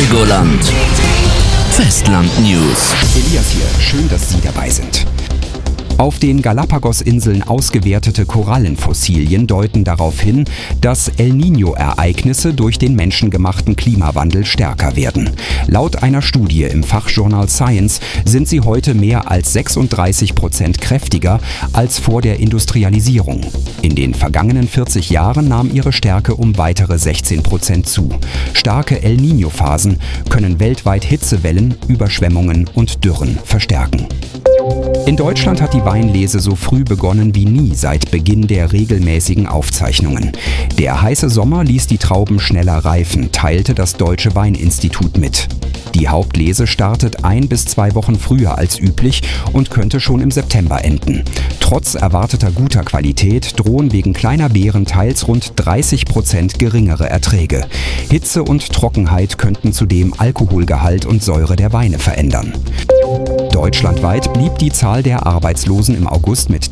Helgoland. Festland News. Elias hier, schön, dass Sie dabei sind. Auf den Galapagos-Inseln ausgewertete Korallenfossilien deuten darauf hin, dass El Niño-Ereignisse durch den menschengemachten Klimawandel stärker werden. Laut einer Studie im Fachjournal Science sind sie heute mehr als 36% kräftiger als vor der Industrialisierung. In den vergangenen 40 Jahren nahm ihre Stärke um weitere 16% zu. Starke El Niño-Phasen können weltweit Hitzewellen, Überschwemmungen und Dürren verstärken. In Deutschland hat die Weinlese so früh begonnen wie nie seit Beginn der regelmäßigen Aufzeichnungen. Der heiße Sommer ließ die Trauben schneller reifen, teilte das Deutsche Weininstitut mit. Die Hauptlese startet 1 bis 2 Wochen früher als üblich und könnte schon im September enden. Trotz erwarteter guter Qualität drohen wegen kleiner Beeren teils rund 30% geringere Erträge. Hitze und Trockenheit könnten zudem Alkoholgehalt und Säure der Weine verändern. Deutschlandweit blieb die Zahl der Arbeitslosen im August mit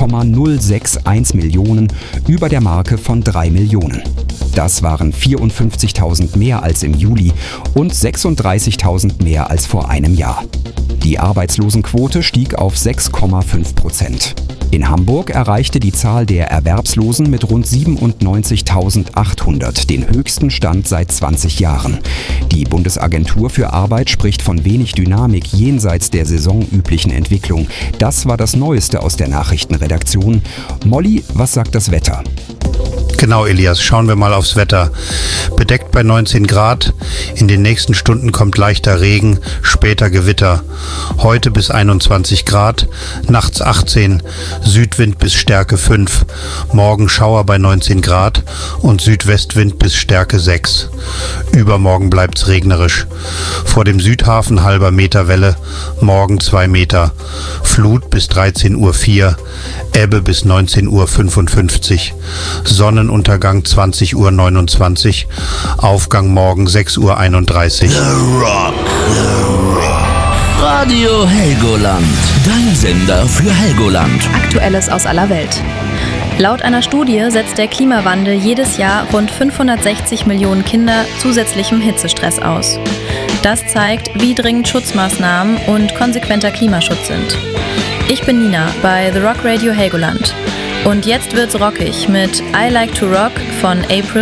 3,061 Millionen über der Marke von 3 Millionen. Das waren 54.000 mehr als im Juli und 36.000 mehr als vor einem Jahr. Die Arbeitslosenquote stieg auf 6,5%. In Hamburg erreichte die Zahl der Erwerbslosen mit rund 97.800 den höchsten Stand seit 20 Jahren. Die Bundesagentur für Arbeit spricht von wenig Dynamik jenseits der saisonüblichen Entwicklung. Das war das Neueste aus der Nachrichtenredaktion. Molly, was sagt das Wetter? Genau, Elias, schauen wir mal aufs Wetter. Bedeckt bei 19 Grad, in den nächsten Stunden kommt leichter Regen, später Gewitter. Heute bis 21 Grad, nachts 18, Südwind bis Stärke 5. Morgen Schauer bei 19 Grad und Südwestwind bis Stärke 6. Übermorgen bleibt's regnerisch. Vor dem Südhafen halber Meter Welle, morgen 2 Meter. Flut bis 13:04 Uhr, Ebbe bis 19:55 Uhr. Sonnenuntergang 20:29 Uhr, Aufgang morgen 6:31 Uhr. The Rock. Radio Helgoland. Dein Sender für Helgoland. Aktuelles aus aller Welt. Laut einer Studie setzt der Klimawandel jedes Jahr rund 560 Millionen Kinder zusätzlichem Hitzestress aus. Das zeigt, wie dringend Schutzmaßnahmen und konsequenter Klimaschutz sind. Ich bin Nina bei The Rock Radio Helgoland. Und jetzt wird's rockig mit I Like to Rock von April